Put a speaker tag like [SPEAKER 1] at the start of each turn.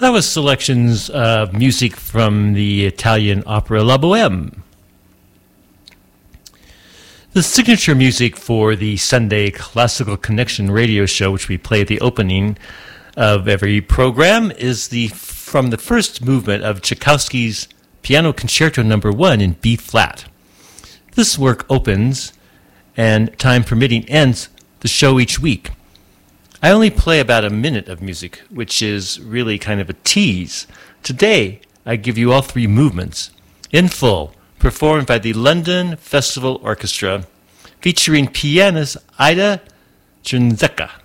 [SPEAKER 1] That was selections of music from the Italian opera La Boheme. The signature music for the Sunday Classical Connection radio show, which we play at the opening of every program, is from the first movement of Tchaikovsky's Piano Concerto No. 1 in B-flat. This work opens, and time permitting ends, the show each week. I only play about a minute of music, which is really kind of a tease. Today, I give you all three movements, in full, performed by the London Festival Orchestra, featuring pianist Ida Czernecka.